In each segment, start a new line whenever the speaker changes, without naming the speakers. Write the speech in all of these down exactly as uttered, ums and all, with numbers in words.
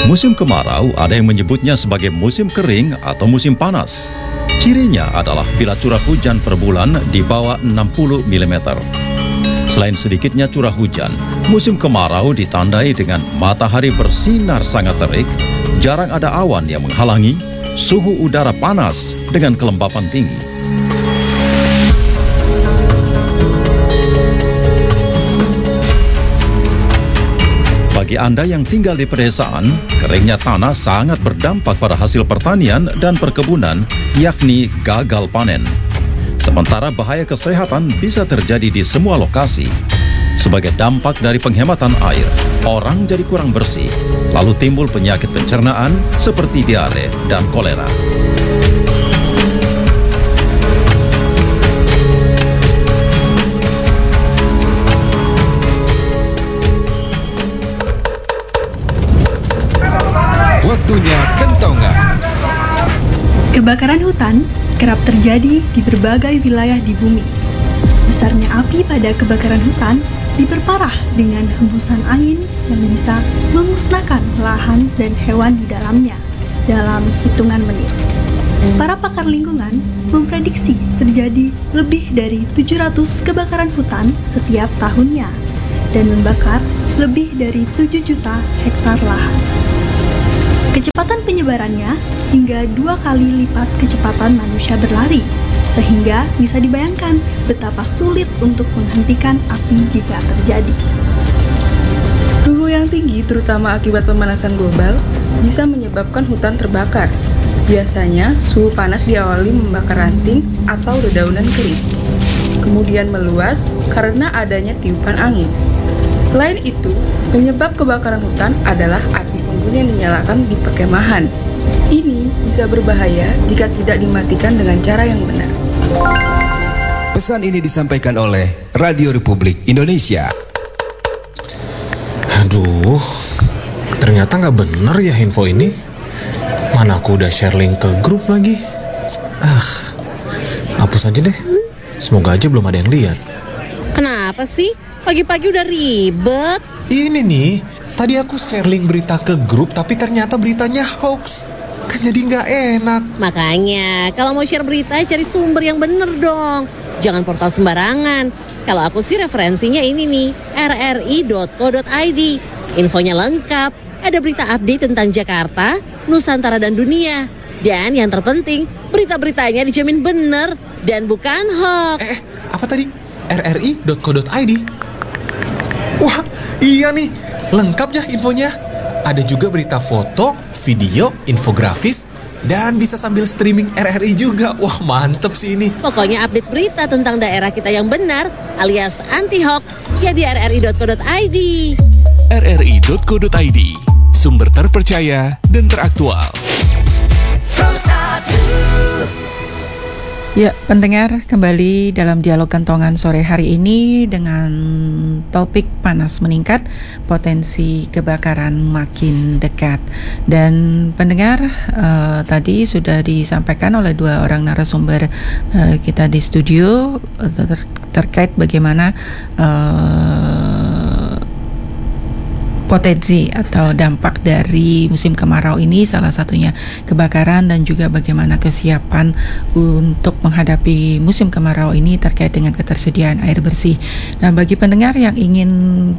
Musim kemarau ada yang menyebutnya sebagai musim kering atau musim panas. Cirinya adalah bila curah hujan per bulan di bawah enam puluh milimeter. Selain sedikitnya curah hujan, musim kemarau ditandai dengan matahari bersinar sangat terik, jarang ada awan yang menghalangi, suhu udara panas dengan kelembapan tinggi. Bagi Anda yang tinggal di pedesaan, keringnya tanah sangat berdampak pada hasil pertanian dan perkebunan, yakni gagal panen. Sementara bahaya kesehatan bisa terjadi di semua lokasi. Sebagai dampak dari penghematan air, orang jadi kurang bersih, lalu timbul penyakit pencernaan seperti diare dan kolera.
Waktunya kentongan.
Kebakaran hutan kerap terjadi di berbagai wilayah di bumi. Besarnya api pada kebakaran hutan diperparah dengan hembusan angin yang bisa memusnahkan lahan dan hewan di dalamnya dalam hitungan menit. Para pakar lingkungan memprediksi terjadi lebih dari tujuh ratus kebakaran hutan setiap tahunnya dan membakar lebih dari tujuh juta hektar lahan. Kecepatan penyebarannya hingga dua kali lipat kecepatan manusia berlari, sehingga bisa dibayangkan betapa sulit untuk menghentikan api jika terjadi.
Suhu yang tinggi, terutama akibat pemanasan global, bisa menyebabkan hutan terbakar. Biasanya, suhu panas diawali membakar ranting atau dedaunan kering, kemudian meluas karena adanya tiupan angin. Selain itu, penyebab kebakaran hutan adalah api unggun yang dinyalakan di perkemahan. Ini bisa berbahaya jika tidak dimatikan dengan cara yang benar.
Pesan ini disampaikan oleh Radio Republik Indonesia.
Aduh, ternyata nggak bener ya info ini. Mana aku udah share link ke grup lagi. Ah, hapus aja deh. Semoga aja belum ada yang lihat.
Kenapa sih? Pagi-pagi udah ribet.
Ini nih, tadi aku share link berita ke grup tapi ternyata beritanya hoax. Kan jadi nggak enak.
Makanya, kalau mau share berita cari sumber yang bener dong. Jangan portal sembarangan. Kalau aku sih referensinya ini nih, r r i dot co dot i d. Infonya lengkap, ada berita update tentang Jakarta, Nusantara dan dunia. Dan yang terpenting, berita-beritanya dijamin bener dan bukan hoax.
Eh, apa tadi? r r i dot co dot i d. Wah, iya nih, lengkap ya infonya. Ada juga berita foto, video, infografis, dan bisa sambil streaming R R I juga. Wah, mantep sih ini.
Pokoknya update berita tentang daerah kita yang benar, alias anti-hoax, ya di r r i dot co dot i d.
r r i dot co dot i d, sumber terpercaya dan teraktual.
Ya, pendengar, kembali dalam dialog kantongan sore hari ini dengan topik panas meningkat, potensi kebakaran makin dekat. Dan pendengar, uh, tadi sudah disampaikan oleh dua orang narasumber uh, kita di studio uh, ter- terkait bagaimana uh, potensi atau dampak dari musim kemarau ini, salah satunya kebakaran dan juga bagaimana kesiapan untuk menghadapi musim kemarau ini terkait dengan ketersediaan air bersih. Nah, bagi pendengar yang ingin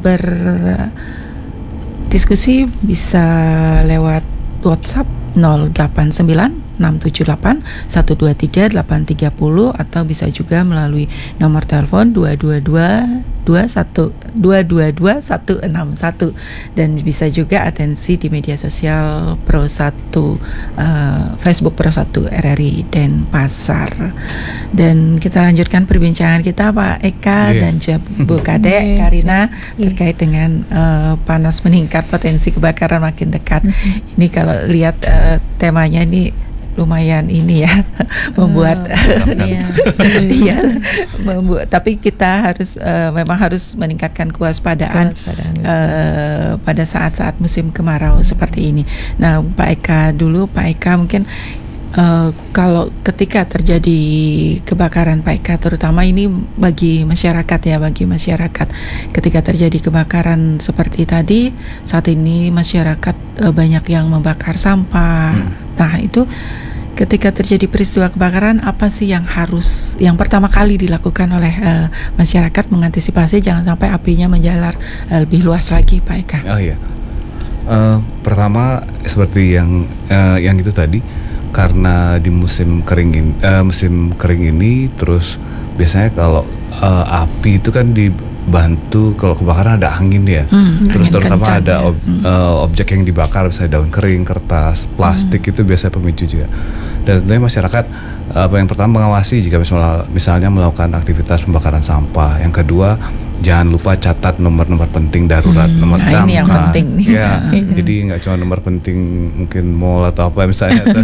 berdiskusi bisa lewat WhatsApp nol delapan sembilan enam tujuh delapan satu dua tiga delapan tiga nol atau bisa juga melalui nomor telepon dua dua dua dua satu dua dua dua satu enam satu dan bisa juga atensi di media sosial Pro satu uh, Facebook Pro satu R R I Denpasar. Dan kita lanjutkan perbincangan kita Pak Eka yeah. dan Bu Kadek Karina terkait dengan uh, panas meningkat, potensi kebakaran makin dekat. Mm-hmm. Ini kalau lihat uh, temanya ini lumayan ini ya membuat oh, iya. iya membuat, tapi kita harus uh, memang harus meningkatkan kewaspadaan, kewaspadaan uh, pada saat-saat musim kemarau seperti ini. Nah, Pak Eka dulu, Pak Eka mungkin Uh, kalau ketika terjadi kebakaran Pak Eka, terutama ini bagi masyarakat ya, bagi masyarakat ketika terjadi kebakaran seperti tadi, saat ini masyarakat uh, banyak yang membakar sampah. Hmm. Nah itu ketika terjadi peristiwa kebakaran, apa sih yang harus, yang pertama kali dilakukan oleh uh, masyarakat mengantisipasi jangan sampai apinya menjalar uh, lebih luas lagi Pak Eka?
Oh iya, uh, pertama seperti yang uh, yang itu tadi. Karena di musim kering ini, uh, musim kering ini terus biasanya kalau uh, api itu kan dibantu kalau kebakaran ada angin ya, hmm, terus angin terutama kencang, ada ob, ya. uh, objek yang dibakar misalnya daun kering, kertas, plastik hmm. itu biasanya pemicu juga. Dan tentunya masyarakat uh, yang pertama mengawasi jika misalnya, misalnya melakukan aktivitas pembakaran sampah. Yang kedua jangan lupa catat nomor-nomor penting darurat, hmm, nomor damkar. Ini yang penting nih. Ya, jadi nggak cuma nomor penting mungkin mall atau apa misalnya, atau,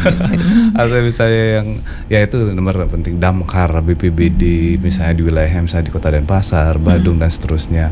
atau misalnya yang ya itu nomor penting damkar, B P B D misalnya di wilayah misalnya di Kota Denpasar, Badung hmm. dan seterusnya.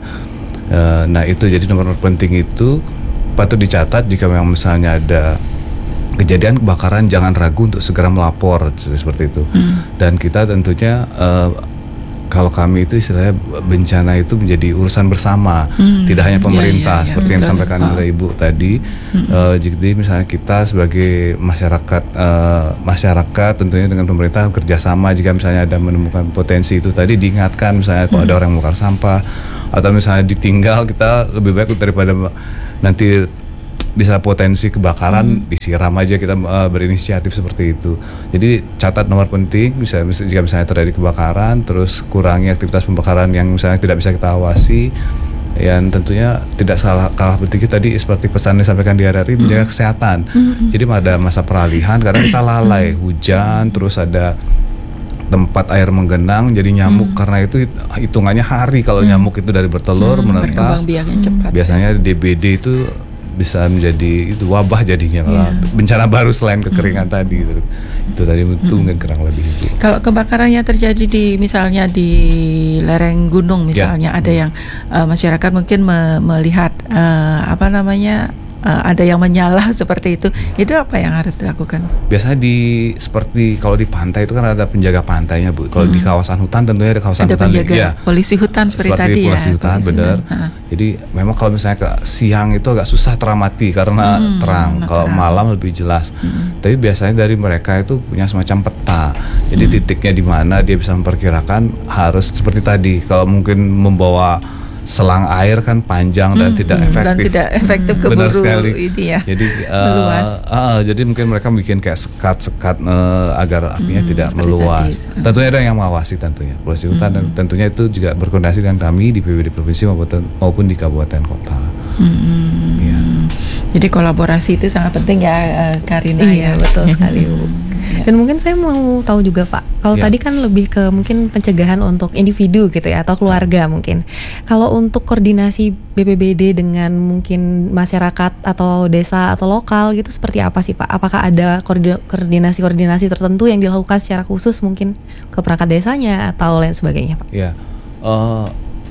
Uh, nah itu jadi nomor penting itu patut dicatat jika memang misalnya ada kejadian kebakaran, jangan ragu untuk segera melapor seperti itu. Hmm. Dan kita tentunya uh, kalau kami itu istilahnya bencana itu menjadi urusan bersama, hmm. tidak hanya pemerintah, ya, ya, ya, seperti betul. Yang disampaikan oh. oleh Ibu tadi. Hmm. Uh, jadi misalnya kita sebagai masyarakat, uh, masyarakat tentunya dengan pemerintah kerjasama. Jika misalnya ada menemukan potensi itu tadi diingatkan, misalnya kalau hmm. ada orang yang membakar sampah atau misalnya ditinggal, kita lebih baik daripada nanti bisa potensi kebakaran hmm. disiram aja, kita uh, berinisiatif seperti itu. Jadi catat nomor penting, bisa jika misalnya terjadi kebakaran, terus kurangi aktivitas pembakaran yang misalnya tidak bisa kita awasi. Yang tentunya tidak salah kalah penting tadi seperti pesan yang disampaikan di R R I, hmm. menjaga kesehatan. Hmm. Jadi pada masa peralihan karena kita lalai, hujan, terus ada tempat air menggenang jadi nyamuk, hmm. karena itu hitungannya hari kalau hmm. nyamuk itu dari bertelur hmm. menetas.
Cepat.
Biasanya D B D itu bisa menjadi itu wabah jadinya malah yeah. bencana baru selain kekeringan hmm. tadi itu, itu tadi itu hmm. mungkin kurang lebih itu.
Kalau kebakarannya terjadi di misalnya di lereng gunung misalnya, yeah. ada yang uh, masyarakat mungkin me- melihat uh, apa namanya uh, ada yang menyala seperti itu, itu apa yang harus dilakukan?
Biasanya di seperti kalau di pantai itu kan ada penjaga pantainya Bu. Kalau hmm. di kawasan hutan tentunya ada kawasan
ada
hutan
penjaga
ya.
Polisi hutan seperti, seperti tadi
polisi
ya.
Hutan, benar. Jadi memang kalau misalnya ke siang itu agak susah teramati karena hmm, terang. Kalau terang. Malam lebih jelas. Hmm. Tapi biasanya dari mereka itu punya semacam peta. Jadi hmm. titiknya di mana dia bisa memperkirakan harus seperti tadi. Kalau mungkin membawa selang air kan panjang dan hmm, tidak efektif
dan tidak efektif hmm. keburu ini ya.
Jadi uh, uh, jadi mungkin mereka bikin kayak sekat-sekat uh, agar apinya hmm, tidak meluas. Tadi. Tentunya ada yang mengawasi tentunya polisi hutan, hmm. dan tentunya itu juga berkoordinasi dengan kami di P B D provinsi maupun maupun di kabupaten kota.
Hmm. Ya. Jadi kolaborasi itu sangat penting ya, Karina.
Iya,
ya.
Betul sekali Bu. Dan mungkin saya mau tahu juga Pak, kalau ya. tadi kan lebih ke mungkin pencegahan untuk individu gitu ya, atau keluarga mungkin. Kalau untuk koordinasi B P B D dengan mungkin masyarakat atau desa atau lokal gitu seperti apa sih Pak? Apakah ada koordinasi-koordinasi tertentu yang dilakukan secara khusus mungkin ke perangkat desanya atau lain sebagainya Pak?
Ya, uh,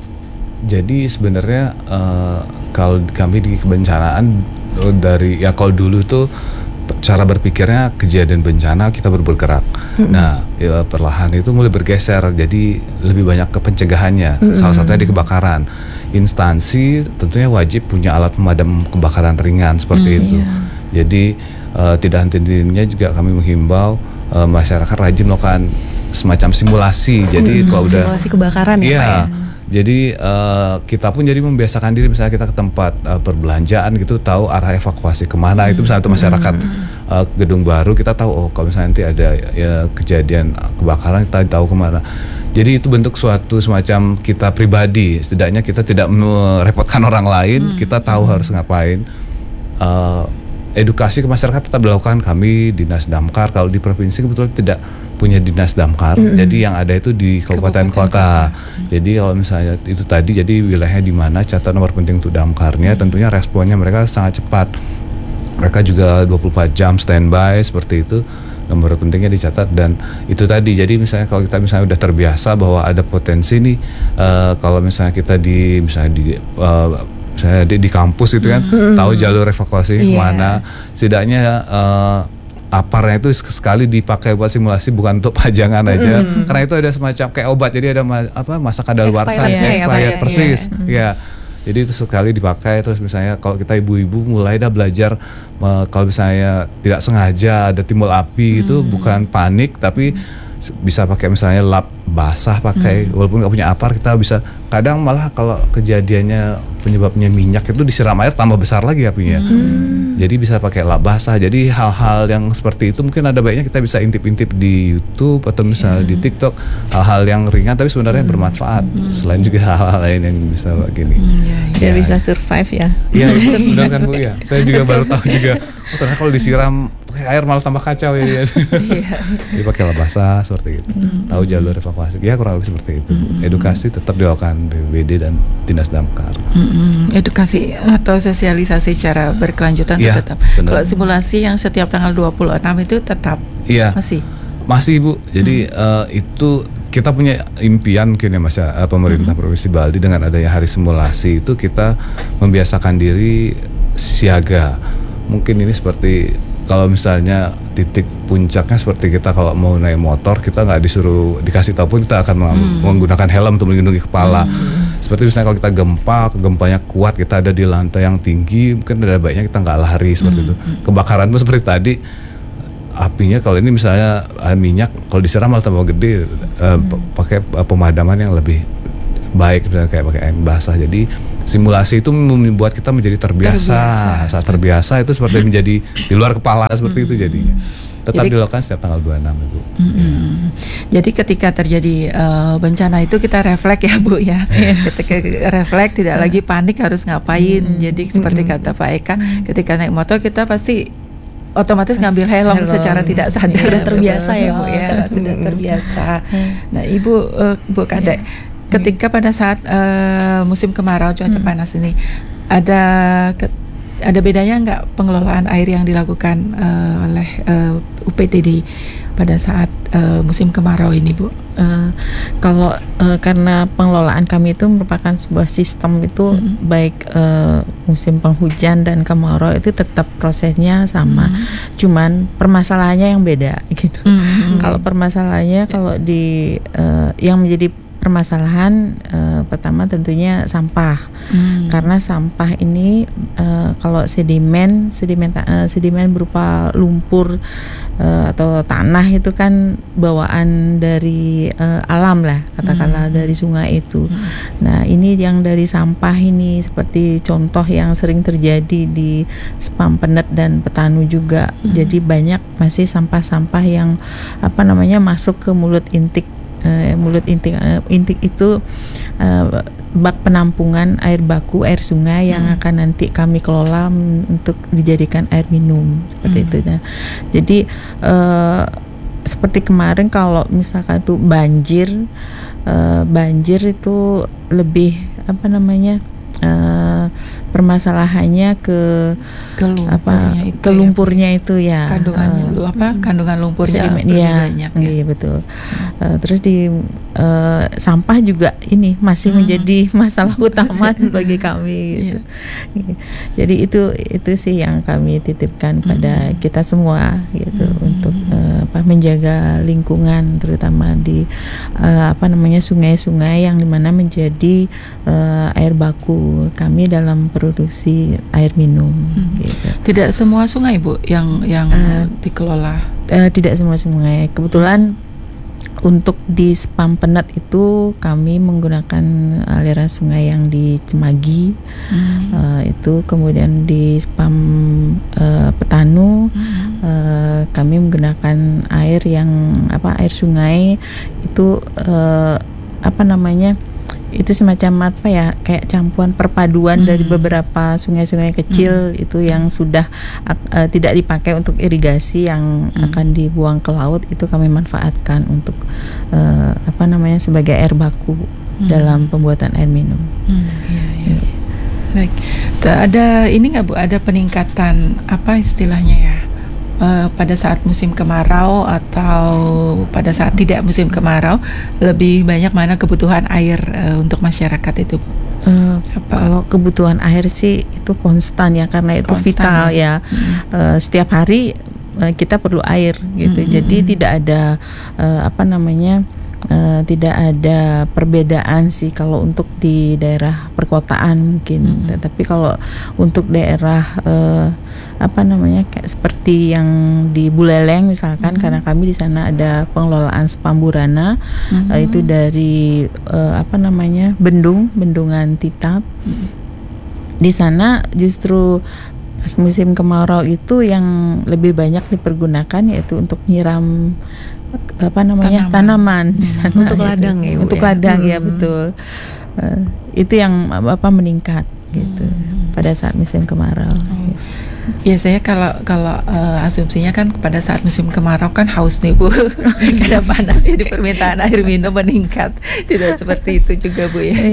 jadi sebenarnya uh, kalau kami di kebencanaan dari ya kalau dulu tuh cara berpikirnya kejadian bencana kita baru bergerak. Mm-hmm. Nah, ya, perlahan itu mulai bergeser jadi lebih banyak ke pencegahannya. Mm-hmm. Salah satunya di kebakaran. Instansi tentunya wajib punya alat pemadam kebakaran ringan seperti mm, itu. Yeah. Jadi uh, tidak henti-hentinya juga kami menghimbau uh, masyarakat rajin melakukan semacam simulasi. Jadi mm-hmm. kalau udah
simulasi kebakaran ya,
ya
Pak ya.
Jadi uh, kita pun jadi membiasakan diri misalnya kita ke tempat uh, perbelanjaan gitu, tahu arah evakuasi kemana. Hmm. Itu misalnya itu masyarakat uh, gedung baru, kita tahu oh kalau misalnya nanti ada ya, kejadian kebakaran kita tahu kemana. Jadi itu bentuk suatu semacam kita pribadi, setidaknya kita tidak merepotkan orang lain, hmm. kita tahu harus ngapain. Uh, edukasi ke masyarakat tetap dilakukan kami Dinas Damkar. Kalau di provinsi kebetulan tidak punya Dinas Damkar, mm-hmm. jadi yang ada itu di kabupaten, kabupaten kota. kota. Jadi kalau misalnya itu tadi, jadi wilayahnya di mana catat nomor penting untuk damkarnya, mm-hmm. tentunya responnya mereka sangat cepat. Mereka juga dua puluh empat jam standby seperti itu. Nomor pentingnya dicatat dan itu tadi. Jadi misalnya kalau kita misalnya udah terbiasa bahwa ada potensi nih, uh, kalau misalnya kita di misalnya di uh, saya di, di kampus itu kan mm-hmm. tahu jalur evakuasi yeah. kemana, setidaknya uh, aparnya itu sekali dipakai buat simulasi, bukan untuk pajangan aja. Mm. Karena itu ada semacam kayak obat, jadi ada ma- apa masa kadaluarsa
Expired,
ya,
ya,
expired
ya,
persis.
ya, ya.
Ya. Jadi itu sekali dipakai, terus misalnya kalau kita ibu-ibu mulai dah belajar uh, kalau misalnya tidak sengaja ada timbul api, mm. itu bukan panik tapi bisa pakai misalnya lap basah pakai, hmm. walaupun nggak punya apar kita bisa. Kadang malah kalau kejadiannya penyebabnya minyak itu disiram air tambah besar lagi apinya. Hmm. Jadi bisa pakai lap basah. Jadi hal-hal yang seperti itu mungkin ada baiknya kita bisa intip-intip di YouTube atau misalnya yeah. di TikTok, hal-hal yang ringan tapi sebenarnya hmm. bermanfaat. Hmm. Selain juga hal-hal lain yang bisa begini.
Hmm, ya, ya.
Biar ya. bisa survive ya.
Iya benar kan Bu ya. Saya juga baru tahu juga. Oh, ternyata kalau disiram pakai air malah tambah kacau ya. Jadi pakai lap basah seperti itu. Hmm. Tahu jalur evakuasi. Ya kurang lebih seperti itu. Hmm. Edukasi tetap dilakukan B P B D dan Dinas Damkar.
Hmm. Edukasi atau sosialisasi secara berkelanjutan
ya,
tetap.
Benar.
Kalau simulasi yang setiap tanggal dua puluh enam itu tetap
ya.
masih.
Masih Bu. Jadi hmm. uh, itu kita punya impian mungkin ya Mas ya, uh, pemerintah hmm. Provinsi Bali dengan adanya hari simulasi itu kita membiasakan diri siaga. Mungkin ini seperti kalau misalnya titik puncaknya seperti kita kalau mau naik motor kita nggak disuruh dikasih tahu pun kita akan hmm. menggunakan helm untuk melindungi kepala. Hmm. Seperti misalnya kalau kita gempa, gempanya kuat, kita ada di lantai yang tinggi, mungkin ada baiknya kita nggak lari seperti hmm. itu. Kebakaran pun seperti tadi, apinya kalau ini misalnya minyak kalau disiram malah tambah gede, uh, hmm. pakai pemadaman yang lebih baik misalnya kayak pakai air basah. Jadi simulasi itu membuat kita menjadi terbiasa. terbiasa Saat terbiasa itu seperti menjadi di luar kepala seperti hmm. itu jadinya. Tetap jadi, dilakukan setiap tanggal dua puluh enam Ibu. Hmm.
Jadi ketika terjadi uh, bencana itu kita refleks ya Bu ya. Ketika refleks tidak lagi panik harus ngapain. Hmm. Jadi seperti hmm. kata Pak Eka, ketika naik motor kita pasti otomatis ngambil helm, helm secara tidak sadar.
Sudah terbiasa ya Bu ya.
Sudah terbiasa. Nah Ibu uh, Bu Kadek, ketika pada saat uh, musim kemarau cuaca hmm. panas ini ada ke, ada bedanya nggak pengelolaan air yang dilakukan uh, oleh uh, U P T D pada saat uh, musim kemarau ini Bu?
Uh, kalau uh, karena pengelolaan kami itu merupakan sebuah sistem itu hmm. baik uh, musim penghujan dan kemarau itu tetap prosesnya sama, hmm. cuman permasalahannya yang beda gitu. Hmm. Kalau permasalahannya kalau di uh, yang menjadi permasalahan uh, pertama tentunya sampah, hmm. karena sampah ini uh, kalau sedimen sedimen uh, sedimen berupa lumpur uh, atau tanah itu kan bawaan dari uh, alam lah katakanlah hmm. dari sungai itu. Hmm. Nah ini yang dari sampah ini seperti contoh yang sering terjadi di Spam Penet dan Petanu juga. Hmm. Jadi banyak masih sampah-sampah yang apa namanya masuk ke mulut intik. Uh, mulut intik uh, intik itu uh, bak penampungan air baku air sungai yang hmm. akan nanti kami kelola m- untuk dijadikan air minum seperti hmm. itu. Nah, jadi uh, seperti kemarin kalau misalkan itu banjir uh, banjir itu lebih apa namanya uh, permasalahannya ke
ke lumpurnya
apa
itu
ke lumpurnya ya, itu ya
kandungannya uh, apa kandungan lumpurnya
sedimen,
lebih
ya,
banyak ya.
Iya betul. Hmm. Uh, terus di uh, sampah juga ini masih hmm. menjadi masalah utama bagi kami gitu. Yeah. Jadi itu itu sih yang kami titipkan pada hmm. kita semua gitu hmm. untuk uh, apa menjaga lingkungan terutama di uh, apa namanya sungai-sungai yang dimana menjadi uh, air baku kami dalam produksi air minum. Hmm. Gitu.
Tidak semua sungai Bu yang yang uh, dikelola.
Uh, tidak semua sungai. Kebetulan untuk di Spam Penet itu kami menggunakan aliran sungai yang di Cemagi. Hmm. Uh, itu kemudian di Spam uh, Petanu hmm. uh, kami menggunakan air yang apa air sungai itu uh, apa namanya? Itu semacam apa ya kayak campuran perpaduan hmm. dari beberapa sungai-sungai kecil hmm. itu yang sudah uh, tidak dipakai untuk irigasi yang hmm. akan dibuang ke laut itu kami manfaatkan untuk uh, apa namanya sebagai air baku hmm. dalam pembuatan air minum.
Hmm. Ya, ya. Baik, ada ini nggak Bu ada peningkatan apa istilahnya ya? Uh, pada saat musim kemarau atau pada saat tidak musim kemarau lebih banyak mana kebutuhan air uh, untuk masyarakat itu Bu?
Uh, kalau kebutuhan air sih itu konstan ya karena itu konstan, vital ya, ya. Hmm. Uh, setiap hari uh, kita perlu air gitu.
Mm-hmm.
Jadi tidak ada uh, apa namanya Uh, tidak ada perbedaan sih kalau untuk di daerah perkotaan mungkin, hmm. tetapi kalau untuk daerah uh, apa namanya kayak seperti yang di Buleleng misalkan, hmm. karena kami di sana ada pengelolaan Spamburana, hmm. uh, itu dari uh, apa namanya bendung bendungan Titap. Hmm. Di sana justru pas musim kemarau itu yang lebih banyak dipergunakan yaitu untuk nyiram apa namanya tanaman, tanaman di sana
untuk ladang ya,
untuk
ya?
ladang
hmm.
ya betul, uh, itu yang apa meningkat gitu hmm. pada saat musim kemarau.
Oh. Biasanya kalau kalau uh, asumsinya kan pada saat musim kemarau kan haus nih Bu, karena panas ya, di permintaan air minum meningkat. Tidak seperti itu juga Bu ya.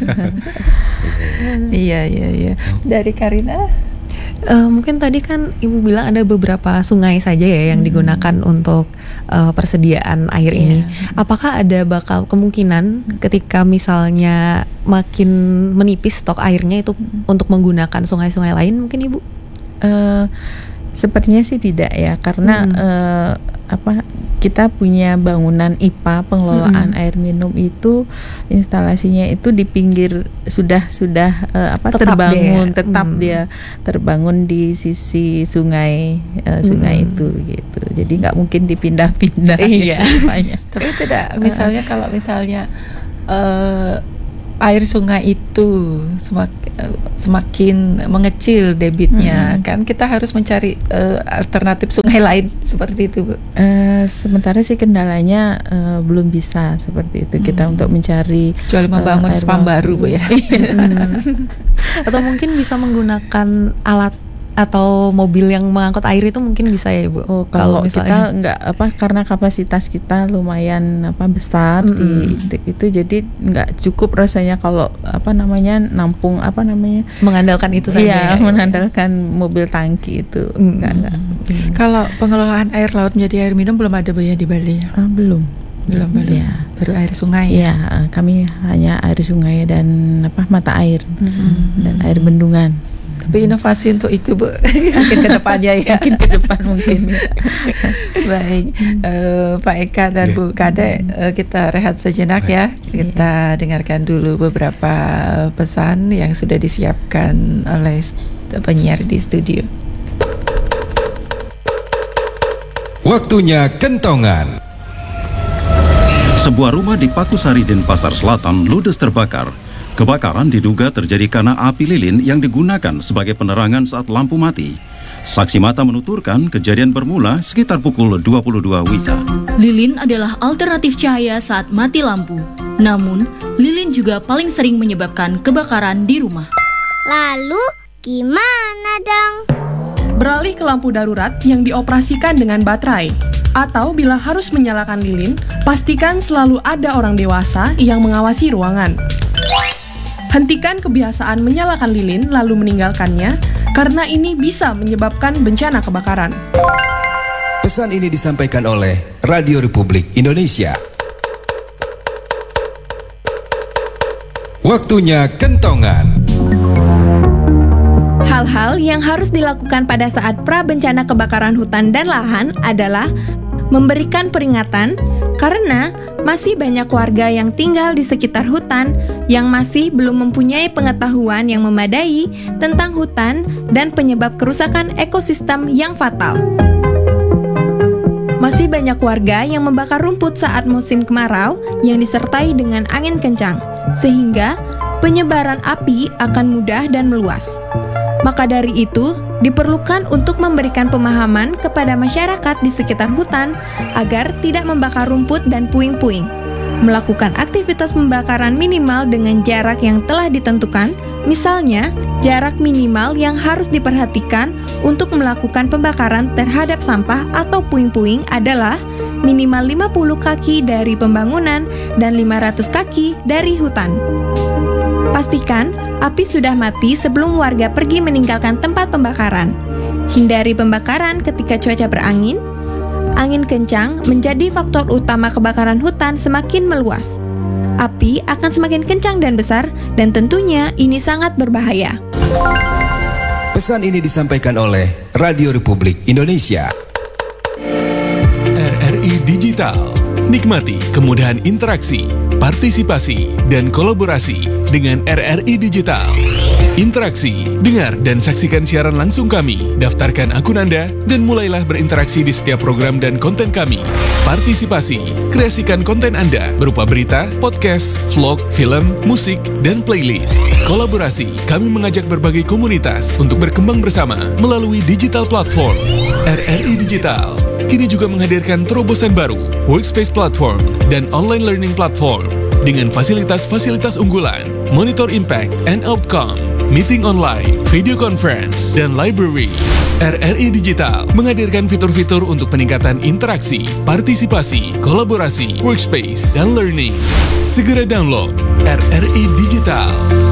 Iya iya iya. Dari Karina?
Uh, mungkin tadi kan Ibu bilang ada beberapa sungai saja ya yang hmm. digunakan untuk uh, persediaan air yeah. ini. Apakah ada bakal kemungkinan ketika misalnya makin menipis stok airnya itu hmm. untuk menggunakan sungai-sungai lain mungkin Ibu?
Uh, sepertinya sih tidak ya, karena hmm. uh, apa kita punya bangunan I P A pengelolaan hmm. air minum itu instalasinya itu di pinggir sudah sudah uh, apa tetap terbangun dia. tetap hmm. dia terbangun di sisi sungai uh, sungai hmm. itu gitu, jadi nggak mungkin dipindah-pindah.
Iya. Gitu, tapi tidak misalnya uh. kalau misalnya uh, air sungai itu semakin, semakin mengecil debitnya, hmm. kan kita harus mencari uh, alternatif sungai lain seperti itu Bu.
Uh, sementara sih kendalanya uh, belum bisa seperti itu, hmm. kita untuk mencari
kecuali membangun uh, spam baru Bu ya.
hmm. Atau mungkin bisa menggunakan alat atau mobil yang mengangkut air itu mungkin bisa ya Ibu.
Oh, kalau, kalau kita nggak apa karena kapasitas kita lumayan apa besar mm-hmm. di itu, jadi nggak cukup rasanya kalau apa namanya nampung apa namanya
mengandalkan itu saja.
Iya,
ya,
mengandalkan ya. mobil tangki itu.
Mm-hmm. Nggak, nggak. Mm-hmm. Kalau pengelolaan air laut menjadi air minum belum ada Bu ya di Bali ya?
Uh, belum.
Belum baru. Ya. Baru air sungai.
Ya, ya, kami hanya air sungai dan apa mata air mm-hmm. dan air bendungan.
Tapi inovasi untuk itu Bu, mungkin ke depannya ya.
Mungkin ke depan mungkin.
Baik, uh, Pak Eka dan yeah. Bu Kade, uh, kita rehat sejenak ya. Kita yeah. dengarkan dulu beberapa pesan yang sudah disiapkan oleh penyiar di studio.
Waktunya kentongan.
Sebuah rumah di Pakusari, Denpasar Selatan ludes terbakar. Kebakaran diduga terjadi karena api lilin yang digunakan sebagai penerangan saat lampu mati. Saksi mata menuturkan kejadian bermula sekitar pukul dua puluh dua Wita.
Lilin adalah alternatif cahaya saat mati lampu. Namun, lilin juga paling sering menyebabkan kebakaran di rumah.
Lalu, gimana dong?
Beralih ke lampu darurat yang dioperasikan dengan baterai. Atau bila harus menyalakan lilin, pastikan selalu ada orang dewasa yang mengawasi ruangan. Hentikan kebiasaan menyalakan lilin lalu meninggalkannya, karena ini bisa menyebabkan bencana kebakaran.
Pesan ini disampaikan oleh Radio Republik Indonesia. Waktunya kentongan.
Hal-hal yang harus dilakukan pada saat pra-bencana kebakaran hutan dan lahan adalah memberikan peringatan, karena masih banyak warga yang tinggal di sekitar hutan yang masih belum mempunyai pengetahuan yang memadai tentang hutan dan penyebab kerusakan ekosistem yang fatal. Masih banyak warga yang membakar rumput saat musim kemarau yang disertai dengan angin kencang, sehingga penyebaran api akan mudah dan meluas. Maka dari itu, diperlukan untuk memberikan pemahaman kepada masyarakat di sekitar hutan agar tidak membakar rumput dan puing-puing. Melakukan aktivitas pembakaran minimal dengan jarak yang telah ditentukan, misalnya jarak minimal yang harus diperhatikan untuk melakukan pembakaran terhadap sampah atau puing-puing adalah minimal lima puluh kaki dari pembangunan dan lima ratus kaki dari hutan. Pastikan api sudah mati sebelum warga pergi meninggalkan tempat pembakaran. Hindari pembakaran ketika cuaca berangin. Angin kencang menjadi faktor utama kebakaran hutan semakin meluas. Api akan semakin kencang dan besar, dan tentunya ini sangat berbahaya.
Pesan ini disampaikan oleh Radio Republik Indonesia. I Digital. Nikmati kemudahan interaksi, partisipasi, dan kolaborasi dengan R R I Digital. Interaksi, dengar dan saksikan siaran langsung kami, daftarkan akun Anda, dan mulailah berinteraksi di setiap program dan konten kami. Partisipasi, kreasikan konten Anda berupa berita, podcast, vlog, film, musik, dan playlist. Kolaborasi, kami mengajak berbagai komunitas untuk berkembang bersama melalui digital platform. R R I Digital kini juga menghadirkan terobosan baru, workspace platform, dan online learning platform dengan fasilitas-fasilitas unggulan, monitor impact and outcome, meeting online, video conference, dan library. R R I Digital menghadirkan fitur-fitur untuk peningkatan interaksi, partisipasi, kolaborasi, workspace, dan learning. Segera download R R I Digital.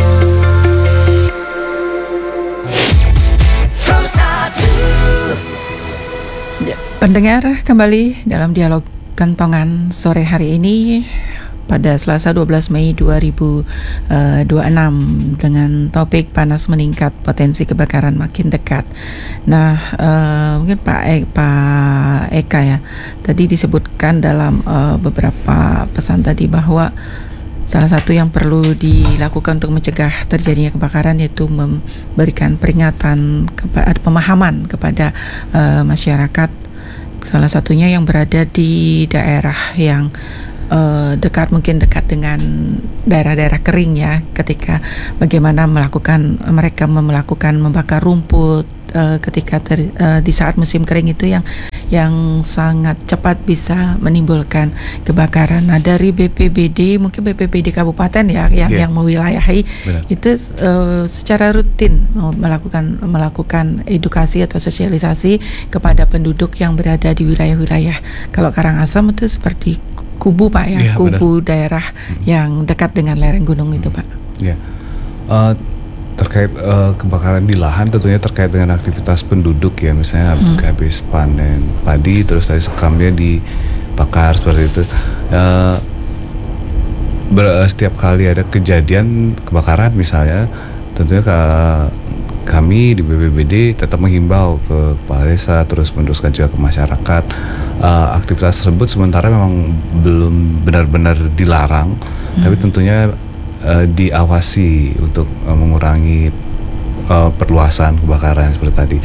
Ya, pendengar, kembali dalam dialog kentongan sore hari ini pada Selasa dua belas Mei dua ribu dua puluh enam dengan topik panas meningkat, potensi kebakaran makin dekat. Nah, uh, mungkin Pak e- Pak Eka ya, tadi disebutkan dalam uh, beberapa pesan tadi bahwa salah satu yang perlu dilakukan untuk mencegah terjadinya kebakaran yaitu memberikan peringatan, kepa- pemahaman kepada uh, masyarakat. Salah satunya yang berada di daerah yang uh, dekat, mungkin dekat dengan daerah-daerah kering ya, ketika bagaimana melakukan mereka melakukan membakar rumput uh, ketika ter, uh, di saat musim kering itu yang yang sangat cepat bisa menimbulkan kebakaran. Nah, dari B P B D, mungkin B P B D kabupaten ya yang yeah. yang mewilayahi Benar. itu uh, secara rutin melakukan melakukan edukasi atau sosialisasi kepada penduduk yang berada di wilayah-wilayah. Kalau Karangasem itu seperti Kubu Pak ya, yeah, Kubu benar. daerah hmm. yang dekat dengan lereng gunung itu Pak.
Ya. Yeah. Uh, terkait uh, kebakaran di lahan tentunya terkait dengan aktivitas penduduk ya, misalnya hmm. habis panen padi terus tadi sekamnya dibakar seperti itu. Uh, ber, setiap kali ada kejadian kebakaran misalnya, tentunya ke, kami di B P B D tetap menghimbau ke kepala desa, terus meneruskan juga ke masyarakat. Uh, aktivitas tersebut sementara memang belum benar-benar dilarang, hmm. tapi tentunya Uh, diawasi untuk uh, mengurangi uh, perluasan kebakaran seperti tadi.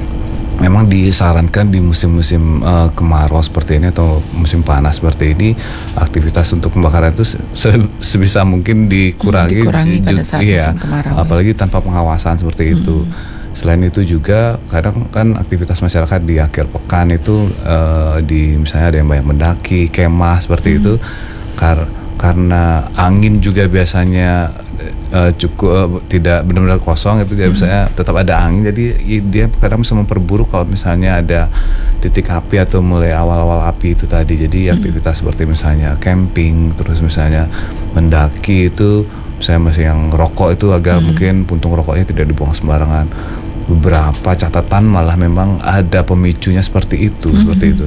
Memang disarankan di musim-musim uh, kemarau seperti ini atau musim panas seperti ini, aktivitas untuk pembakaran itu se- sebisa mungkin dikurangi,
hmm, dikurangi ju- pada saat
iya,
musim kemarau.
Apalagi tanpa pengawasan seperti itu. Hmm. Selain itu juga kadang kan aktivitas masyarakat di akhir pekan itu uh, di misalnya ada yang banyak mendaki, kemah seperti hmm. itu. Kar- karena angin juga biasanya uh, cukup uh, tidak benar-benar kosong itu, jadi hmm. misalnya tetap ada angin, jadi dia kadang bisa memperburuk kalau misalnya ada titik api atau mulai awal-awal api itu tadi. Jadi hmm. aktivitas seperti misalnya camping, terus misalnya mendaki itu, misalnya masih yang rokok itu agar hmm. mungkin puntung rokoknya tidak dibuang sembarangan. Beberapa catatan malah memang ada pemicunya seperti itu, hmm. seperti itu.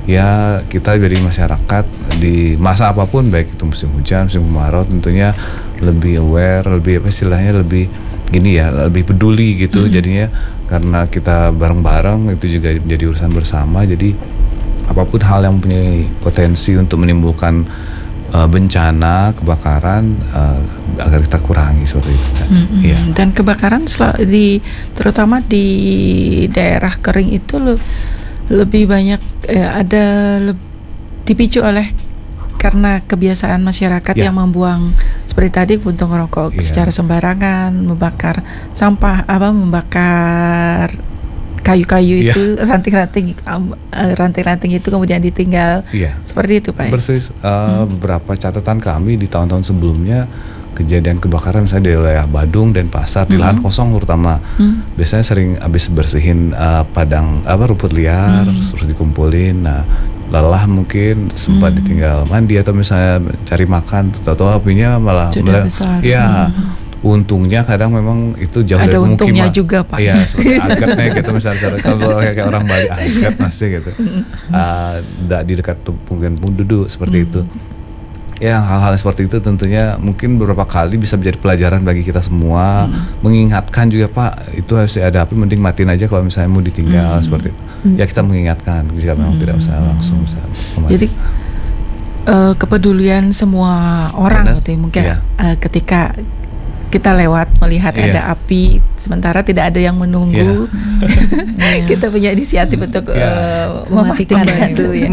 Ya, kita jadi masyarakat di masa apapun, baik itu musim hujan, musim kemarau, tentunya lebih aware, lebih apa istilahnya, lebih gini ya, lebih peduli gitu. Mm-hmm. Jadinya karena kita bareng-bareng itu juga menjadi urusan bersama. Jadi apapun hal yang punya potensi untuk menimbulkan uh, bencana kebakaran uh, agar kita kurangi seperti itu.
Mm-hmm. Ya. Dan kebakaran sel- di terutama di daerah kering itu loh, lebih banyak eh, ada le- dipicu oleh karena kebiasaan masyarakat yeah. yang membuang seperti tadi puntung rokok yeah. secara sembarangan, membakar sampah, apa membakar kayu-kayu yeah. itu, ranting-ranting um, ranting-ranting itu kemudian ditinggal yeah. seperti itu Pak.
Persis. Uh, hmm. Beberapa catatan kami di tahun-tahun sebelumnya, kejadian kebakaran misalnya di wilayah Badung dan Pasar mm-hmm. di lahan kosong terutama, mm. biasanya sering habis bersihin uh, padang apa rumput liar mm. terus dikumpulin. Nah, lelah mungkin sempat mm. ditinggal mandi atau misalnya cari makan, atau apinya malah
sudah besar.
Ya, mm. untungnya kadang memang itu jauh
ada
dari pemukiman.
Ada untungnya juga Pak.
Iya, seperti agatnya gitu misalnya, kalau kayak orang Bali agat pasti gitu. Uh, di dekat pemukiman penduduk seperti mm. itu. ya hal-hal seperti itu tentunya mungkin beberapa kali bisa menjadi pelajaran bagi kita semua, hmm. mengingatkan juga Pak, itu harus ada api mending matiin aja kalau misalnya mau ditinggal, hmm. seperti itu. Hmm. Ya kita mengingatkan jika memang hmm. tidak usah langsung bisa kembali.
Jadi uh, kepedulian semua orang gitu mungkin yeah. uh, ketika kita lewat melihat yeah. ada api sementara tidak ada yang menunggu yeah. kita punya inisiatif untuk yeah. uh, mematikan itu ya.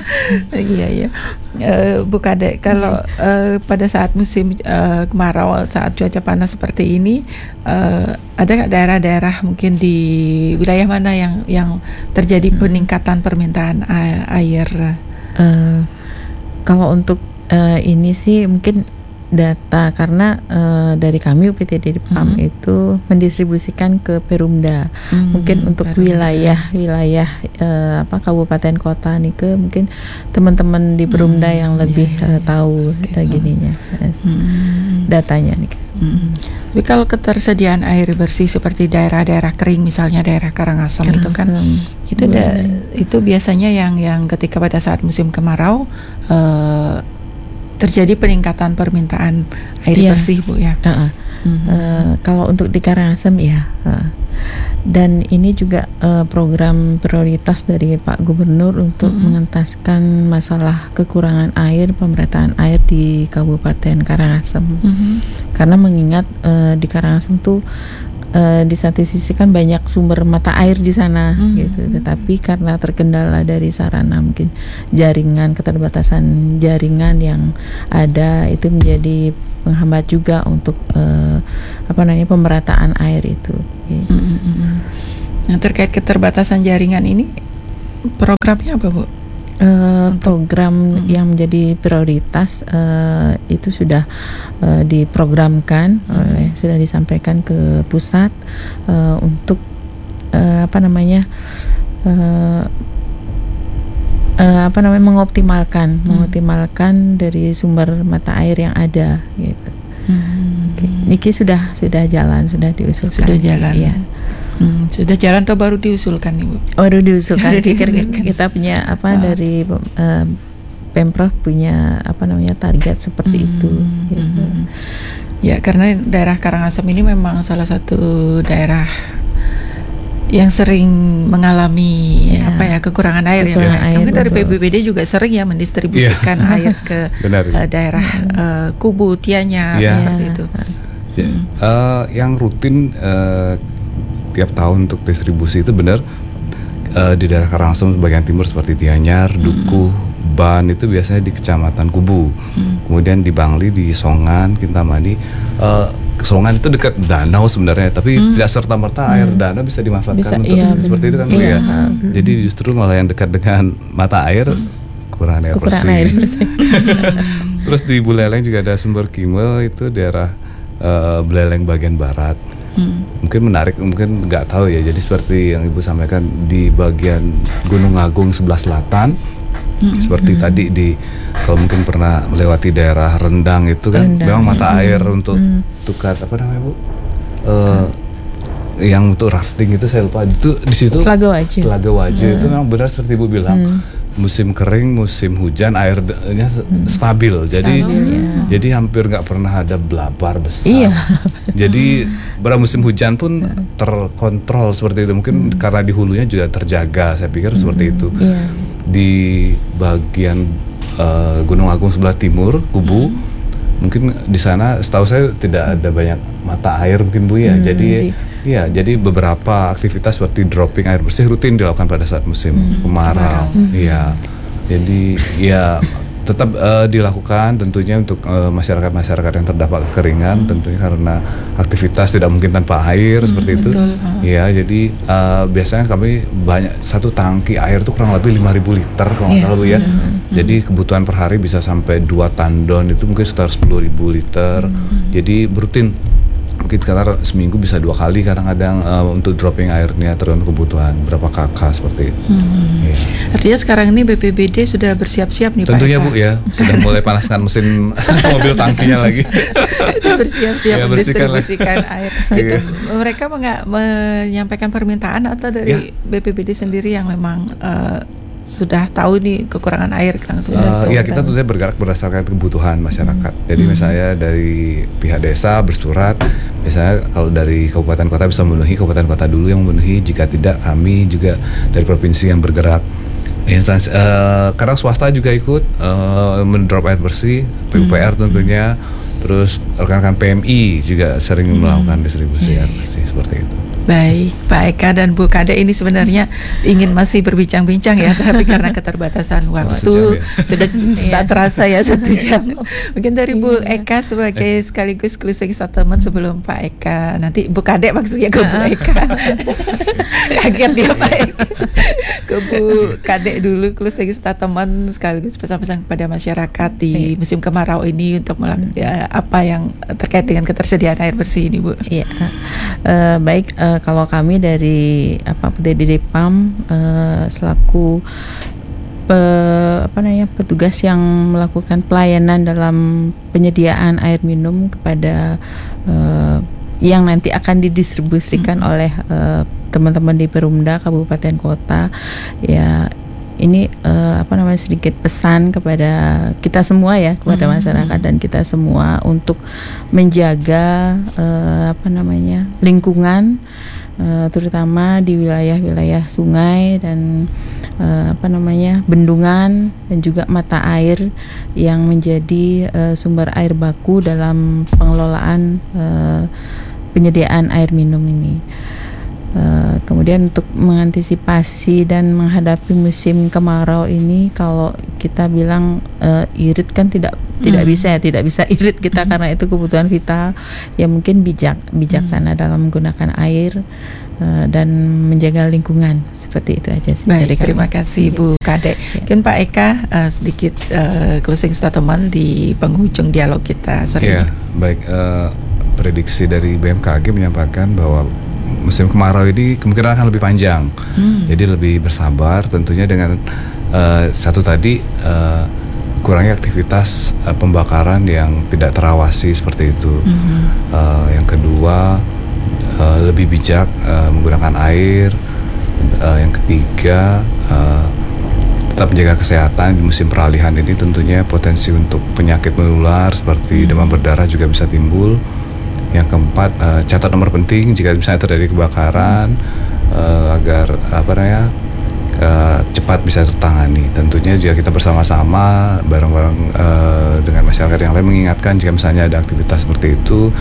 Iya ya. Uh, Bu Kade, kalau uh, pada saat musim uh, kemarau, saat cuaca panas seperti ini, uh, ada nggak daerah-daerah mungkin di wilayah mana yang yang terjadi peningkatan permintaan air?
Uh, kalau untuk uh, ini sih mungkin data karena uh, dari kami U P T D P A M hmm. itu mendistribusikan ke Perumda. Hmm, mungkin untuk wilayah-wilayah uh, apa kabupaten kota nih ke mungkin teman-teman di Perumda hmm, yang lebih iya, iya. Uh, tahu okay. uh, gininya hmm. datanya nih.
Hmm. Tapi kalau ketersediaan air bersih seperti daerah-daerah kering misalnya daerah Karangasem itu kan itu da, itu biasanya yang yang ketika pada saat musim kemarau uh, terjadi peningkatan permintaan air yeah. bersih Bu ya.
Uh-uh. Mm-hmm. Uh, kalau untuk di Karangasem ya. Uh. Dan ini juga uh, program prioritas dari Pak Gubernur untuk mm-hmm. mengentaskan masalah kekurangan air, pemerataan air di Kabupaten Karangasem. Mm-hmm. Karena mengingat uh, di Karangasem tuh Uh, di satu sisi kan banyak sumber mata air di sana hmm. gitu, tetapi karena terkendala dari sarana mungkin jaringan, keterbatasan jaringan yang ada itu menjadi penghambat juga untuk uh, apa namanya pemerataan air itu. Gitu.
Hmm. Nah, terkait keterbatasan jaringan ini programnya apa Bu?
Uh, program hmm. yang menjadi prioritas uh, itu sudah uh, diprogramkan hmm. oleh sudah disampaikan ke pusat uh, untuk uh, apa namanya uh, uh, apa namanya mengoptimalkan hmm. mengoptimalkan dari sumber mata air yang ada gitu. Hmm. Okay. Niki sudah sudah jalan sudah diusulkan.
Sudah jalan. Ya. Hmm, sudah jalan atau baru diusulkan Ibu?
Baru diusulkan. Baru diusulkan. Kita punya apa oh. dari uh, Pemprov punya apa namanya target seperti hmm, itu. Gitu.
Hmm. Ya karena daerah Karangasem ini memang salah satu daerah yang sering mengalami ya. apa ya kekurangan air kekurangan ya. Air, mungkin betul. Dari P B B D juga sering ya mendistribusikan yeah. air ke uh, daerah uh, Kubu, Tianyar yeah. seperti itu.
Ya. Hmm. Uh, yang rutin uh, tiap tahun untuk distribusi itu benar uh, di daerah Karangasem bagian timur seperti Tianyar, hmm. Dukuh, Ban itu biasanya di Kecamatan Kubu. Hmm. Kemudian di Bangli, di Songan, Kintamani. Uh, Songan itu dekat danau sebenarnya, tapi hmm. tidak serta-merta hmm. air danau bisa dimanfaatkan bisa, untuk iya, seperti itu kan iya. ya. Hmm. Jadi justru malah yang dekat dengan mata air hmm. kurang air
kurang
bersih.
Air bersih.
Terus di Buleleng juga ada sumber Kimel itu daerah uh, Buleleng bagian barat. Hmm. Mungkin menarik, mungkin nggak tahu ya. Jadi seperti yang Ibu sampaikan di bagian Gunung Agung sebelah selatan, hmm. seperti hmm. tadi di kalau mungkin pernah melewati daerah Rendang itu kan, Rendang. memang mata air hmm. untuk hmm. tukar apa namanya Bu? Uh, hmm. Yang untuk rafting itu saya lupa. Itu di situ
Telaga Waju.
Telaga Waju hmm. itu memang benar seperti Ibu bilang. Hmm. Musim kering, musim hujan airnya hmm. stabil. Jadi stabil, ya. jadi hampir nggak pernah ada blabar besar. Iya. Jadi pada musim hujan pun terkontrol seperti itu. Mungkin hmm. karena di hulunya juga terjaga. Saya pikir hmm. seperti itu. Iya. Di bagian uh, Gunung Agung sebelah timur, Kubu, hmm. mungkin di sana setahu saya tidak ada banyak mata air mungkin Bu ya. Hmm. Jadi Iya, jadi beberapa aktivitas seperti dropping air bersih rutin dilakukan pada saat musim hmm, kemarau. Iya, hmm. jadi ya tetap uh, dilakukan tentunya untuk uh, masyarakat-masyarakat yang terdampak kekeringan, hmm. tentunya karena aktivitas tidak mungkin tanpa air hmm, seperti itu. Iya, jadi uh, biasanya kami banyak satu tangki air itu kurang lebih lima ribu liter kalau nggak yeah. salah Bu ya. Hmm. Jadi kebutuhan per hari bisa sampai dua tandon itu mungkin sekitar sepuluh ribu liter. Hmm. Jadi rutin. Mungkin sekarang seminggu bisa dua kali kadang-kadang uh, untuk dropping airnya tergantung kebutuhan berapa kakak seperti itu. Hmm. Ya.
Artinya sekarang ini B P B D sudah bersiap-siap nih
Tentunya,
Pak Eka.
Bu ya, sudah mulai panaskan mesin mobil tangkinya lagi.
Sudah bersiap-siap ya, mendistribusikan air. Itu mereka menga- menyampaikan permintaan atau dari ya. B P B D sendiri yang memang uh, sudah tahu nih kekurangan air langsung.
Uh, ya kita tentunya bergerak berdasarkan kebutuhan masyarakat. Hmm. Jadi hmm. misalnya dari pihak desa bersurat, misalnya kalau dari kabupaten kota bisa memenuhi, kabupaten kota dulu yang memenuhi. Jika tidak, kami juga dari provinsi yang bergerak. Instansi, uh, kadang swasta juga ikut uh, mendrop air bersih, P U P R tentunya. Terus rekan-rekan P M I juga sering hmm. melakukan distribusi air bersih seperti itu.
Baik, Pak Eka dan Bu Kade ini sebenarnya ingin masih berbincang-bincang ya, tapi karena keterbatasan waktu ya. sudah tak terasa ya satu jam. Mungkin dari Bu Eka sebagai sekaligus closing statement sebelum Pak Eka, nanti Bu Kade maksudnya ke Bu Eka. Kaget dia Pak Eka. Ke Bu Kade dulu closing statement sekaligus pesan-pesan kepada masyarakat di musim kemarau ini untuk melakukan ya, apa yang terkait dengan ketersediaan air bersih ini, Bu.
Iya, uh, baik. Uh, kalau kami dari apa D D D P A M uh, selaku pe, apa namanya petugas yang melakukan pelayanan dalam penyediaan air minum kepada uh, yang nanti akan didistribusikan hmm. oleh uh, teman-teman di Perumda kabupaten kota, ya ini uh, apa namanya sedikit pesan kepada kita semua ya, kepada hmm. masyarakat dan kita semua untuk menjaga uh, apa namanya lingkungan, uh, terutama di wilayah-wilayah sungai dan uh, apa namanya bendungan dan juga mata air yang menjadi uh, sumber air baku dalam pengelolaan uh, penyediaan air minum ini. Uh, kemudian untuk mengantisipasi dan menghadapi musim kemarau ini, kalau kita bilang uh, irit kan tidak hmm. tidak bisa ya, tidak bisa irit kita hmm. karena itu kebutuhan vital. Ya mungkin bijak bijaksana hmm. dalam menggunakan air uh, dan menjaga lingkungan, seperti itu aja sih.
Baik, terima kasih Bu Kade. Mungkin Pak Eka uh, sedikit uh, closing statement di penghujung dialog kita sore
ya,
ini.
Baik, uh, prediksi dari B M K G menyampaikan bahwa musim kemarau ini kemungkinan akan lebih panjang, hmm. jadi lebih bersabar tentunya dengan uh, satu tadi uh, kurangnya aktivitas uh, pembakaran yang tidak terawasi seperti itu. Hmm. Uh, yang kedua uh, lebih bijak uh, menggunakan air. Uh, yang ketiga uh, tetap menjaga kesehatan di musim peralihan ini, tentunya potensi untuk penyakit menular seperti hmm. demam berdarah juga bisa timbul. Yang keempat, uh, catat nomor penting jika misalnya terjadi kebakaran uh, agar apa namanya uh, cepat bisa tertangani. Tentunya jika kita bersama-sama bareng-bareng uh, dengan masyarakat yang lain mengingatkan jika misalnya ada aktivitas seperti itu,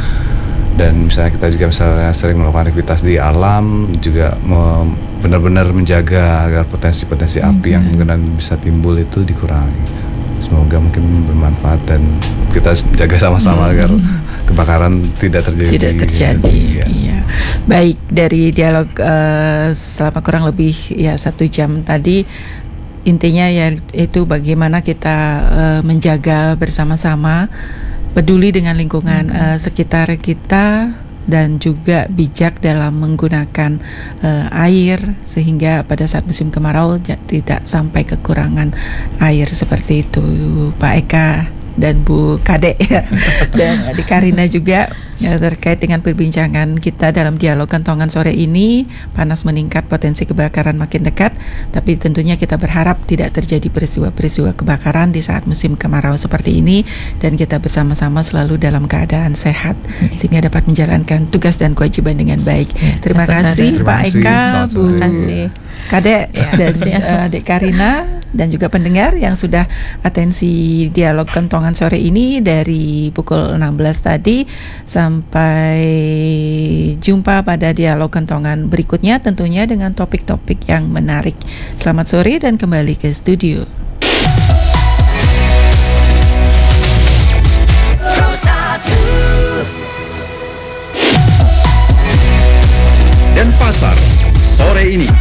dan misalnya kita juga misalnya sering melakukan aktivitas di alam juga me- benar-benar menjaga agar potensi-potensi api hmm. yang kemungkinan bisa timbul itu dikurangi. Semoga mungkin bermanfaat dan kita jaga sama-sama hmm. agar kebakaran tidak terjadi.
Tidak terjadi. Ya. Iya. Baik, dari dialog uh, selama kurang lebih ya satu jam tadi, intinya ya itu bagaimana kita uh, menjaga bersama-sama, peduli dengan lingkungan hmm. uh, sekitar kita, dan juga bijak dalam menggunakan uh, air sehingga pada saat musim kemarau j- tidak sampai kekurangan air seperti itu, Pak Eka dan Bu Kade dan Adik Karina juga ya, terkait dengan perbincangan kita dalam dialog kentongan sore ini. Panas meningkat, potensi kebakaran makin dekat, tapi tentunya kita berharap tidak terjadi peristiwa-peristiwa kebakaran di saat musim kemarau seperti ini, dan kita bersama-sama selalu dalam keadaan sehat sehingga dapat menjalankan tugas dan kewajiban dengan baik. Terima kasih Pak Eka, Bu Kade dan uh, Adik Karina, dan juga pendengar yang sudah atensi dialog kentongan sore ini dari pukul enam belas tadi. Sampai jumpa pada dialog kentongan berikutnya, tentunya dengan topik-topik yang menarik. Selamat sore dan kembali ke studio.
Dan pasar sore ini.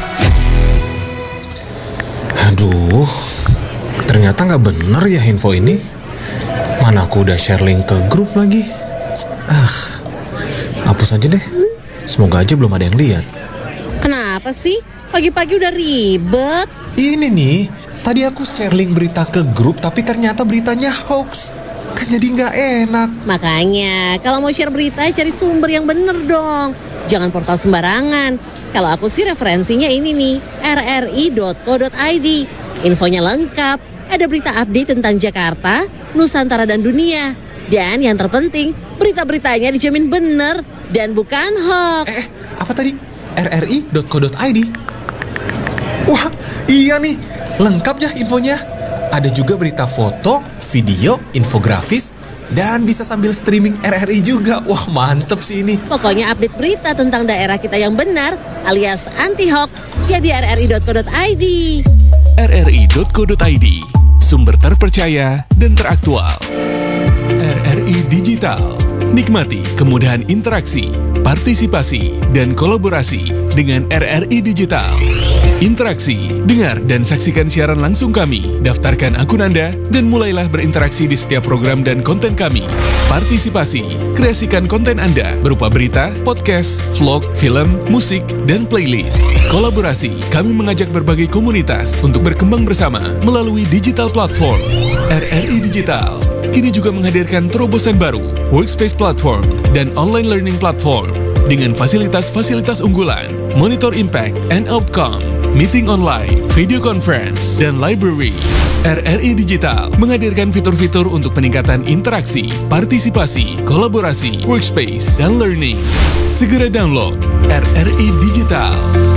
Aduh, ternyata nggak bener ya info ini. Mana aku udah share link ke grup lagi. Ah, hapus aja deh. Semoga aja belum ada yang lihat.
Kenapa sih? Pagi-pagi udah ribet.
Ini nih, tadi aku share link berita ke grup, tapi ternyata beritanya hoax. Kan jadi nggak enak.
Makanya, kalau mau share berita cari sumber yang bener dong. Jangan portal sembarangan. Kalau aku sih referensinya ini nih, r r i dot co dot i d. Infonya lengkap, ada berita update tentang Jakarta, Nusantara dan dunia. Dan yang terpenting, berita-beritanya dijamin bener dan bukan hoax.
Eh, apa tadi? r r i dot co dot i d. Wah, iya nih, lengkap ya infonya. Ada juga berita foto, video, infografis, dan bisa sambil streaming R R I juga. Wah, mantep sih ini.
Pokoknya update berita tentang daerah kita yang benar alias anti-hoax ya di r r i dot co dot i d.
r r i dot co dot i d, sumber terpercaya dan teraktual. R R I Digital, nikmati kemudahan interaksi, partisipasi, dan kolaborasi dengan R R I Digital. Interaksi, dengar dan saksikan siaran langsung kami, daftarkan akun Anda, dan mulailah berinteraksi di setiap program dan konten kami. Partisipasi, kreasikan konten Anda berupa berita, podcast, vlog, film, musik, dan playlist. Kolaborasi, kami mengajak berbagai komunitas untuk berkembang bersama melalui digital platform. R R I Digital kini juga menghadirkan terobosan baru, workspace platform, dan online learning platform dengan fasilitas-fasilitas unggulan, monitor impact and outcome, meeting online, video conference, dan library. R R I Digital menghadirkan fitur-fitur untuk peningkatan interaksi, partisipasi, kolaborasi, workspace, dan learning. Segera download R R I Digital.